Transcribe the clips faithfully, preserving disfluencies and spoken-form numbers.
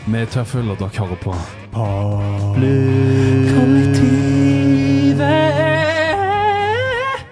Vi er Tøffel, og dere hører på Kollektivet.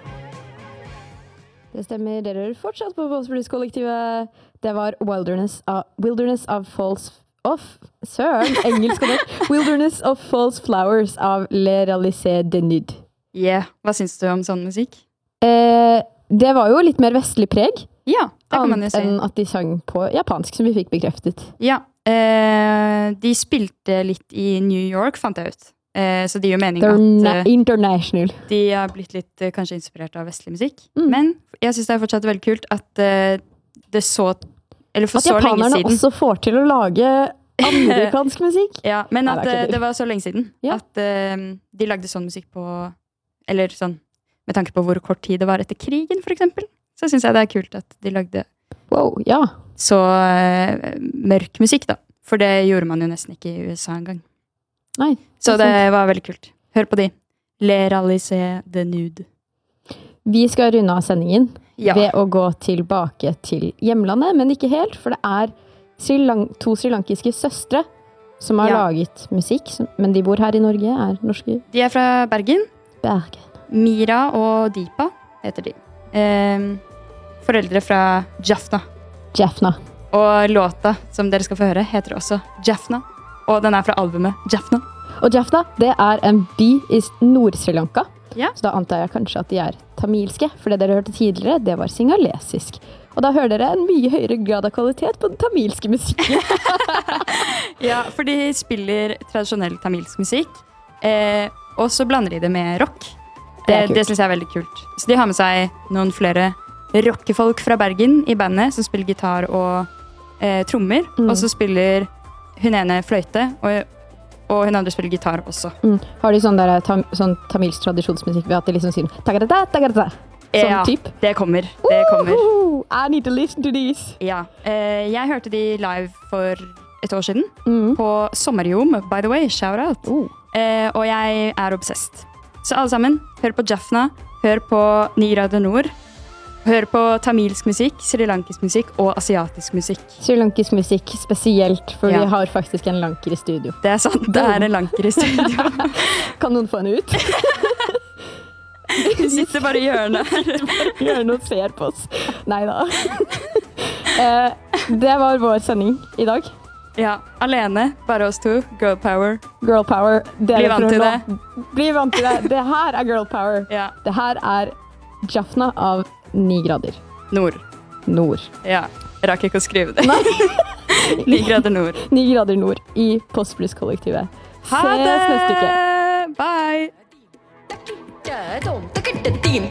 Det stemmer, dere hører fortsatt på Postblues-kollektivet. Det var Wilderness of, Wilderness of False... Of, søren, engelsk og norsk. Wilderness of False Flowers av Le Réalisé de Nude. Yeah, hva synes du om sånn musikk? Eh, det var jo litt mer vestlig preg. Ja, det kan man jo si. Enn at de sang på japansk, som vi fikk bekreftet. Ja, eh, de spilte litt i New York, fant jeg ut. Eh, så det gir jo mening They're at eh, international. de har blitt litt eh, kanskje inspirert av vestlig musikk. Mm. Men jeg synes det er fortsatt veldig kult at eh, det så, eller for At så lenge japanerne siden. også får til å lage amerikansk musikk. Ja, men Nei, at det er eh, kødder. det var så lenge siden. Ja. At eh, de lagde sånn musikk på, eller sånn, med tanke på hvor kort tid det var etter krigen, for eksempel. Så synes jeg det er kult at de lagde Wow, ja. så eh, mørk musikk, da. For det gjorde man jo nesten ikke i U S A engang. Nei. Så det det er var veldig kult. Hør på de. Le Réalisé de Nude. Vi skal runde av sendingen Ja. ved å gå tilbake til hjemlandet, men ikke helt, for det er Sri Lang- to srilankiske søstre som har Ja. laget musikk, som- men de bor her i Norge, er norske De er fra Bergen. Bergen. Mira og Deepa heter de. Eh, foreldre fra Jaffna. Jaffna. Og låta som dere skal få høre heter også Jaffna. Og den er fra albumet Jaffna. Og Jaffna, det er en by i Nord-Sri Lanka. Ja. Så da antar jeg kanskje at de er tamilske, for det dere hørte tidligere, det var singalesisk. Og da hører dere en mye høyere grad av kvalitet på den tamilske musikken. Ja, for de spiller tradisjonell tamilsk musikk. Eh, og så blander de det med rock. Det er Eh, kult. det synes jeg er veldig kult. Så de har med seg noen flere rockefolk fra Bergen i bandet, som spiller gitar og eh, trommer. Mm. Og så spiller hun ene fløyte, og, og hun andre spiller gitar også. Mm. Har de sånn, der, tam, sånn tamilsk tradisjonsmusikk ved at de liksom sier tagadada, tagadada, sånn Ja, typ? det kommer. Det kommer. Woohoo! I need to listen to these. Ja. Eh, jeg hørte de live for et år siden, Mm. på Sommerjom, by the way, shout out. Oh. Eh, og jeg er obsessed. Så alle sammen, hør på Jaffna, hør på Ni grader nord, hør på tamilsk musikk, srilankisk musikk og asiatisk musikk. Srilankisk musikk spesielt, for Ja. vi har faktisk en lanker i studio. Det er sant, det er en lanker i studio. Kan noen få henne ut? Hun sitter bare i hjørnet. Gjør noe og ser på oss. Neida. eh, det var vår sending i dag. Ja, alene, bare oss to, girl power. Girl power. Dere Bli vant får til nå- Bli vant til det. Det her er girl power. Ja, Det her er Jaffna av ni grader nord. nord. Ja, rakk ikke å skrive det. Nei. Ni grader nord. ni grader nord i Postblues-kollektivet. Ha Ses neste uke. det! Bye!